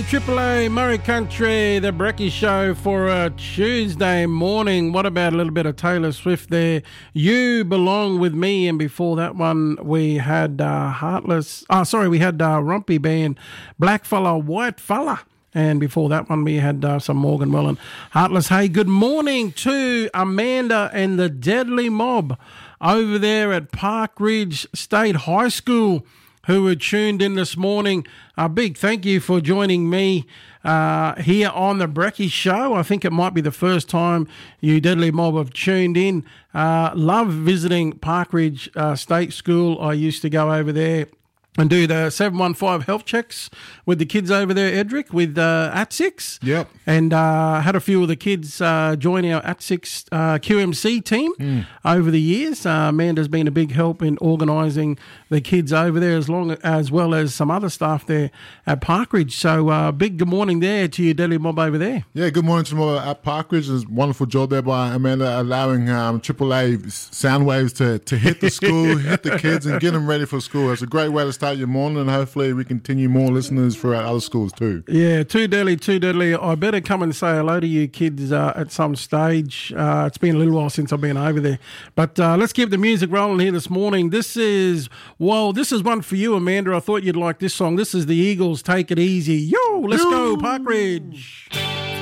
Triple A Murray Country, the Brekkie Show for a Tuesday morning. What about a little bit of Taylor Swift there? You Belong With Me. And before that one, we had we had Rumpy Band, Black Fella, White Fella. And before that one, we had some Morgan Wallen, Heartless. Hey, good morning to Amanda and the Deadly Mob over there at Park Ridge State High School, who were tuned in this morning. A big thank you for joining me here on the Brekkie Show. I think it might be the first time you Deadly Mob have tuned in. Love visiting Park Ridge State School. I used to go over there and do the 715 health checks with the kids over there, Edric, with At6. Yep. And had a few of the kids join our At6 QMC team over the years. Amanda's been a big help in organising the kids over there, as well as some other staff there at Parkridge. So big good morning there to you, Deadly Mob over there. Yeah, good morning to them all at Parkridge. It's a wonderful job there by Amanda, allowing Triple A sound waves to hit the school, hit the kids, and get them ready for school. It's a great way to start your morning, and hopefully we continue more listeners throughout other schools too. Yeah, too deadly. I better come and say hello to you kids at some stage. It's been a little while since I've been over there. But let's keep the music rolling here this morning. This is one for you, Amanda. I thought you'd like this song. This is the Eagles, Take It Easy. Yo, let's go, Park Ridge.